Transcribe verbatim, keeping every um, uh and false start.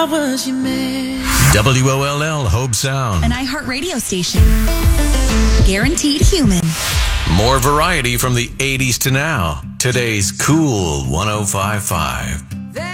was your man. W O L L Hope Sound. An iHeartRadio station. Guaranteed human. More variety from the eighties to now. Today's Cool one oh five point five.